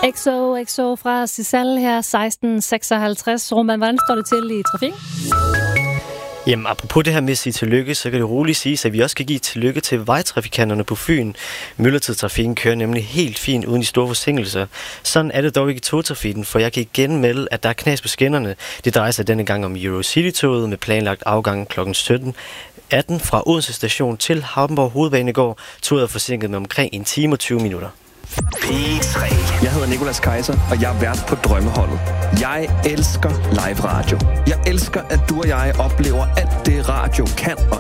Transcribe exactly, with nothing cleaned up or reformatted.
X O X O fra Cizal her, seksten seksoghalvtreds. Roman, hvordan står det til i trafikken? Jamen, apropos det her med at sige tillykke, så kan det roligt sige, at vi også skal give tillykke til vejtrafikanterne på Fyn. Myldretidstrafikken kører nemlig helt fint uden de store forsinkelser. Sådan er det dog ikke i togtrafikken, for jeg kan igen melde, at der er knas på skinnerne. Det drejer sig denne gang om Eurocity-toget med planlagt afgang klokken sytten atten fra Odense station til Hamborg Hovedbanegård. Toget er forsinket med omkring en time og tyve minutter. P tre. Jeg hedder Nicolas Kaiser, og jeg er vært på Drømmeholdet. Jeg elsker live radio. Jeg elsker, at du og jeg oplever alt det radio kan og